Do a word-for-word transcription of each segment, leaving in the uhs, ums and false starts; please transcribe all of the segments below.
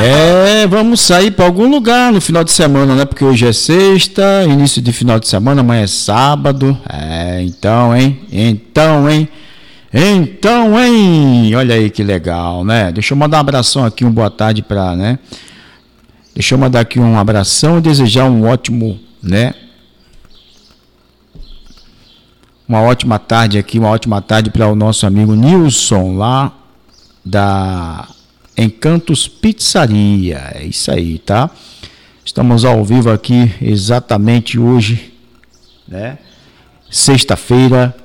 É, vamos sair para algum lugar no final de semana, né? Porque hoje é sexta, início de final de semana, amanhã é sábado. É, então, hein? Então, hein? Então, hein? Olha aí que legal, né? Deixa eu mandar um abração aqui, um boa tarde para, né? Deixa eu mandar aqui um abração e desejar um ótimo, né? Uma ótima tarde aqui, uma ótima tarde para o nosso amigo Nilson, lá da Encantos Pizzaria. É isso aí, tá? Estamos ao vivo aqui exatamente hoje, né? Sexta-feira,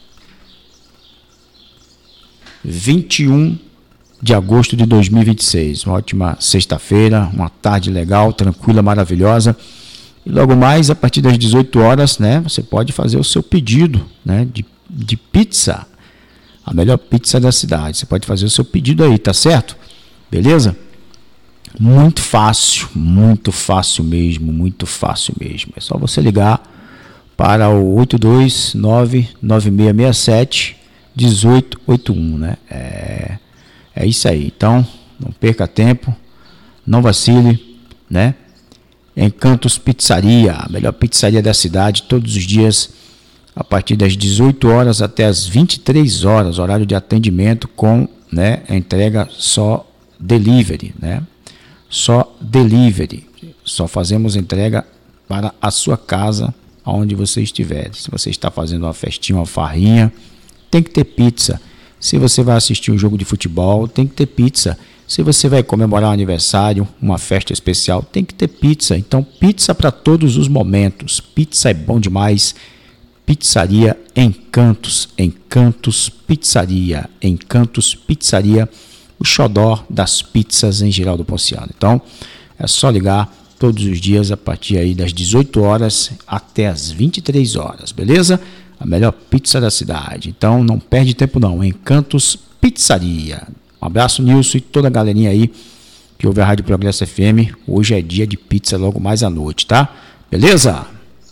vinte e um de agosto de dois mil e vinte e seis. Uma ótima sexta-feira, uma tarde legal, tranquila, maravilhosa. E logo mais, a partir das dezoito horas, né, você pode fazer o seu pedido, né, de, de pizza. A melhor pizza da cidade. Você pode fazer o seu pedido aí, tá certo? Beleza? Muito fácil, muito fácil mesmo, muito fácil mesmo. É só você ligar para o oito dois nove nove seis seis sete um oito oito um, né? É, é isso aí. Então, não perca tempo, não vacile, né? Encantos Pizzaria, a melhor pizzaria da cidade, todos os dias, a partir das dezoito horas até as vinte e três horas, horário de atendimento com, né, entrega só delivery, né? Só delivery. Só fazemos entrega para a sua casa, aonde você estiver. Se você está fazendo uma festinha, uma farrinha, tem que ter pizza. Se você vai assistir um jogo de futebol, tem que ter pizza. Se você vai comemorar um aniversário, uma festa especial, tem que ter pizza. Então, pizza para todos os momentos. Pizza é bom demais. Pizzaria Encantos. Encantos Pizzaria. Encantos Pizzaria. O xodó das pizzas em Geraldo Ponciano. Então, é só ligar todos os dias a partir aí das dezoito horas até as vinte e três horas, beleza? A melhor pizza da cidade. Então, não perde tempo não. Encantos Pizzaria. Um abraço, Nilson, e toda a galerinha aí que ouve a Rádio Progresso F M. Hoje é dia de pizza, logo mais à noite, tá? Beleza?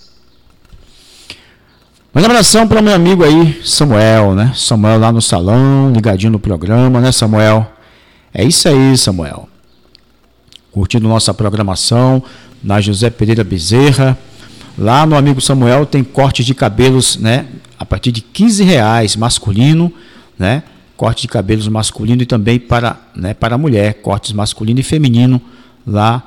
Manda um abração para o meu amigo aí, Samuel, né? Samuel lá no salão, ligadinho no programa, né, Samuel? É isso aí, Samuel. Curtindo nossa programação na José Pereira Bezerra. Lá no amigo Samuel tem corte de cabelos, né? A partir de quinze reais, masculino, né? Corte de cabelos masculino e também para, né, para a mulher, cortes masculino e feminino lá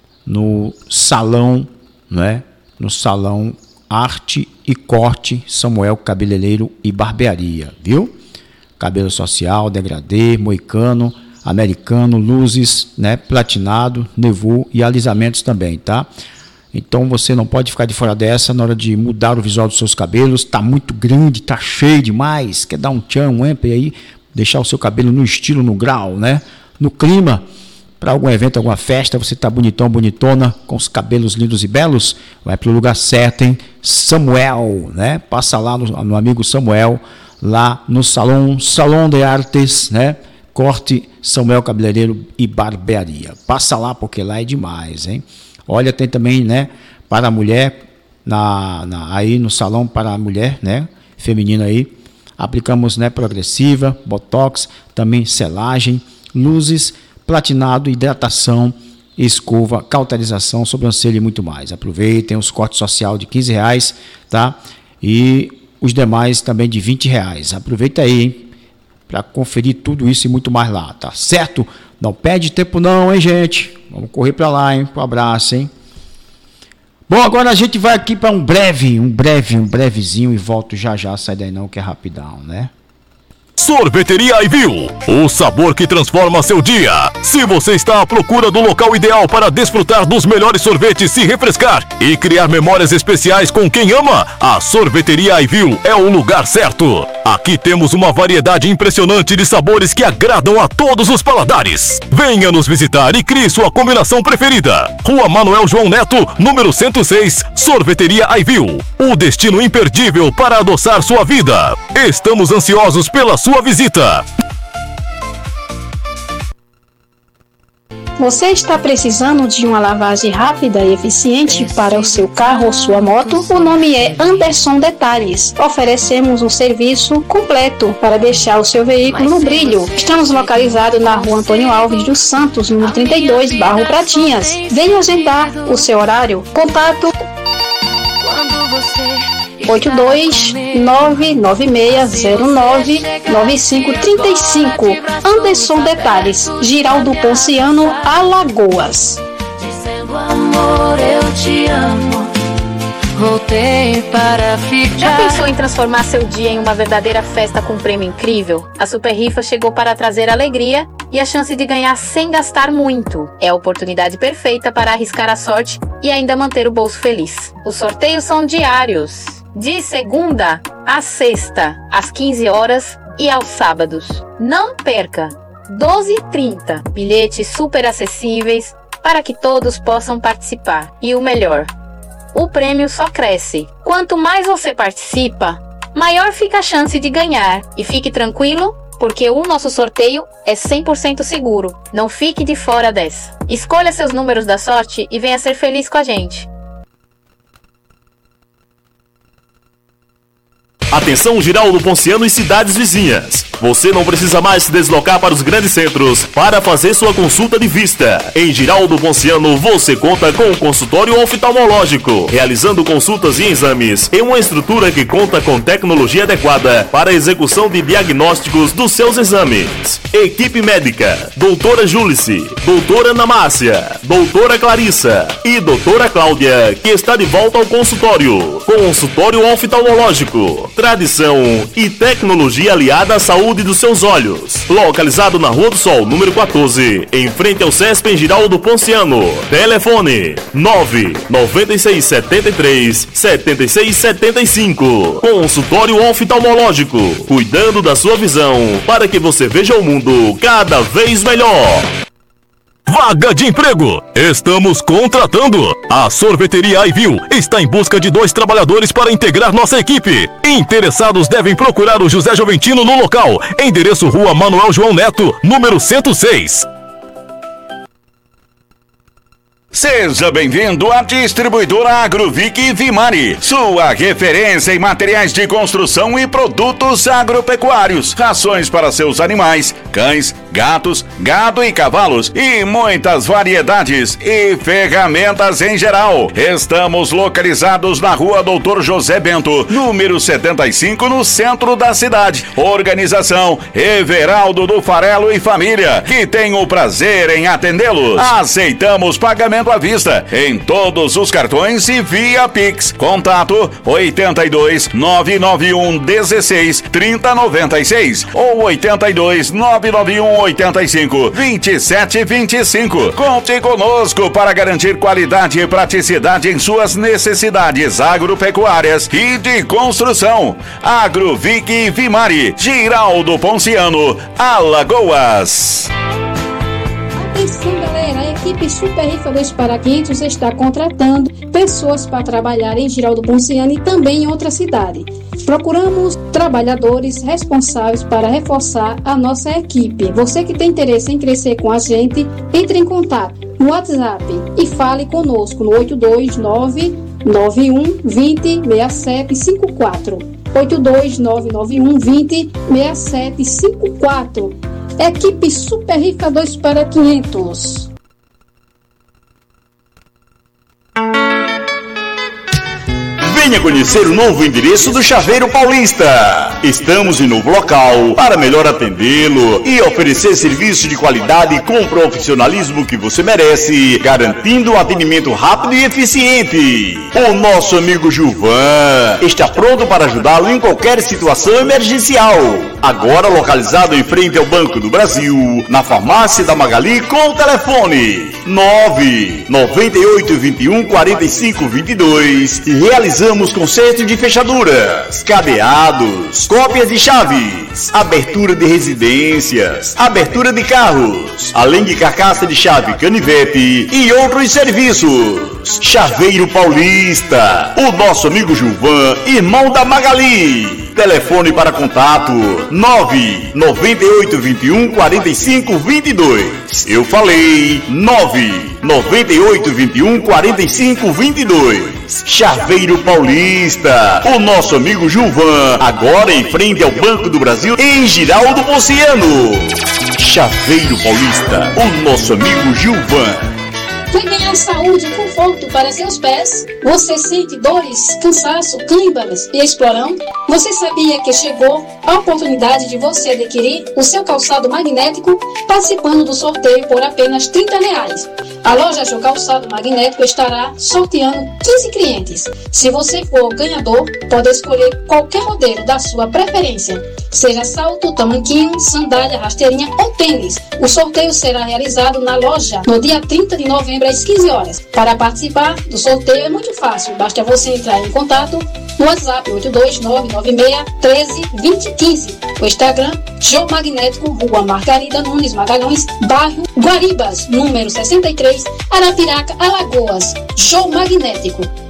no salão, né? No salão Arte e Corte Samuel Cabeleireiro e Barbearia, viu? Cabelo social, degradê, moicano, americano, luzes, né? Platinado, nevô e alisamentos também, tá? Então você não pode ficar de fora dessa na hora de mudar o visual dos seus cabelos. Tá muito grande, tá cheio demais, quer dar um tchan, um amp aí, deixar o seu cabelo no estilo, no grau, né? No clima, para algum evento, alguma festa, você tá bonitão, bonitona, com os cabelos lindos e belos, vai para o lugar certo, hein? Samuel, né? Passa lá no, no amigo Samuel, lá no salão, Salão de Artes, né? Corte Samuel Cabeleireiro e Barbearia. Passa lá, porque lá é demais, hein? Olha, tem também, né? Para a mulher, na, na, aí no salão para a mulher, né? Feminino aí. Aplicamos, né, progressiva, botox, também selagem, luzes, platinado, hidratação, escova, cauterização, sobrancelha e muito mais. Aproveitem os cortes social de quinze reais, tá? E os demais também de vinte reais. Aproveita aí, hein? Para conferir tudo isso e muito mais lá, tá certo? Não perde tempo não, hein, gente? Vamos correr para lá, hein? Um abraço, hein? Bom, agora a gente vai aqui para um breve, um breve, um brevezinho e volto já já, sai daí não que é rapidão, né? Sorveteria Aivil, o sabor que transforma seu dia. Se você está à procura do local ideal para desfrutar dos melhores sorvetes, se refrescar e criar memórias especiais com quem ama, a Sorveteria Aivil é o lugar certo. Aqui temos uma variedade impressionante de sabores que agradam a todos os paladares. Venha nos visitar e crie sua combinação preferida. Rua Manuel João Neto, número cento e seis, Sorveteria Aivil. O destino imperdível para adoçar sua vida. Estamos ansiosos pela sua visita. Você está precisando de uma lavagem rápida e eficiente para o seu carro ou sua moto? O nome é Anderson Detalhes. Oferecemos um serviço completo para deixar o seu veículo no brilho. Estamos localizados na rua Antônio Alves dos Santos, número trinta e dois, bairro Pratinhas. Venha agendar o seu horário. Contato oito dois nove nove seis zero nove nove cinco três cinco. Anderson Detalhes, Giraldo Ponciano, Alagoas. Dizendo amor, eu te amo. Voltei para ficar. Já pensou em transformar seu dia em uma verdadeira festa com um prêmio incrível? A Super Rifa chegou para trazer alegria e a chance de ganhar sem gastar muito. É a oportunidade perfeita para arriscar a sorte e ainda manter o bolso feliz. Os sorteios são diários, de segunda a sexta, às quinze horas e aos sábados. Não perca! doze e trinta. Bilhetes super acessíveis para que todos possam participar. E o melhor, o prêmio só cresce. Quanto mais você participa, maior fica a chance de ganhar. E fique tranquilo, porque o nosso sorteio é cem por cento seguro. Não fique de fora dessa. Escolha seus números da sorte e venha ser feliz com a gente. Atenção, Giraldo Ponciano e cidades vizinhas. Você não precisa mais se deslocar para os grandes centros para fazer sua consulta de vista. Em Giraldo Ponciano, você conta com um consultório oftalmológico, realizando consultas e exames em uma estrutura que conta com tecnologia adequada para a execução de diagnósticos dos seus exames. Equipe médica: doutora Júlice, doutora Ana Márcia, doutora Clarissa e doutora Cláudia, que está de volta ao consultório. Consultório oftalmológico, tradição e tecnologia aliada à saúde dos seus olhos. Localizado na Rua do Sol, número quatorze, em frente ao Sesp em Giraldo Ponciano. Telefone nove nove seis sete três sete seis sete cinco. Consultório oftalmológico, cuidando da sua visão para que você veja o mundo cada vez melhor. Vaga de emprego. Estamos contratando. A Sorveteria iView está em busca de dois trabalhadores para integrar nossa equipe. Interessados devem procurar o José Joventino no local. Endereço Rua Manuel João Neto, número cento e seis. Seja bem-vindo à distribuidora Agrovic Vimari, sua referência em materiais de construção e produtos agropecuários, rações para seus animais, cães, gatos, gado e cavalos e muitas variedades e ferramentas em geral. Estamos localizados na Rua Doutor José Bento, número setenta e cinco, no centro da cidade. Organização Everaldo do Farelo e Família, que tem o prazer em atendê-los. Aceitamos pagamento à vista em todos os cartões e via Pix. Contato oito dois nove nove um um seis três zero nove seis ou oito dois nove nove um oito cinco dois sete dois cinco. Conte conosco para garantir qualidade e praticidade em suas necessidades agropecuárias e de construção. Agrovic Vimari, Giraldo Ponciano, Alagoas. Atenção, galera, a equipe Super Rifa dois para quinhentos está contratando pessoas para trabalhar em Giraldo Ponciano e também em outra cidade. Procuramos trabalhadores responsáveis para reforçar a nossa equipe. Você que tem interesse em crescer com a gente, entre em contato no WhatsApp e fale conosco no oito dois nove nove um dois zero seis sete cinco quatro. oito dois nove nove um dois zero seis sete cinco quatro. Equipe Super Rifa dois para quinhentos. Venha conhecer o novo endereço do Chaveiro Paulista. Estamos em novo local para melhor atendê-lo e oferecer serviço de qualidade com o profissionalismo que você merece, garantindo um atendimento rápido e eficiente. O nosso amigo Gilvan está pronto para ajudá-lo em qualquer situação emergencial. Agora localizado em frente ao Banco do Brasil, na Farmácia da Magali, com o telefone nove nove oito dois um quatro cinco dois dois e realizamos conserto de fechaduras, cadeados, cópias de chaves, abertura de residências, abertura de carros, além de carcaça de chave canivete e outros serviços. Chaveiro Paulista, o nosso amigo Gilvan, irmão da Magali. Telefone para contato nove nove oito dois um quatro cinco dois dois. Eu falei nove nove oito dois um quatro cinco dois dois. Chaveiro Paulista. O nosso amigo Gilvan, agora em frente ao Banco do Brasil, em Giraldo Ponciano. Chaveiro Paulista. O nosso amigo Gilvan. Quer ganhar saúde e conforto para seus pés? Você sente dores, cansaço, câimbras e explorão? Você sabia que chegou a oportunidade de você adquirir o seu calçado magnético participando do sorteio por apenas trinta reais? A loja Jô Calçado Magnético estará sorteando quinze clientes. Se você for ganhador, pode escolher qualquer modelo da sua preferência, seja salto, tamanquinho, sandália, rasteirinha ou tênis. O sorteio será realizado na loja no dia trinta de novembro às quinze horas. Para participar do sorteio é muito fácil, basta você entrar em contato no WhatsApp oito dois nove nove seis um três dois zero um cinco, o Instagram Jô Magnético, Rua Margarida Nunes Magalhães, bairro Guaribas, número sessenta e três, Arapiraca, Alagoas. Jô Magnético.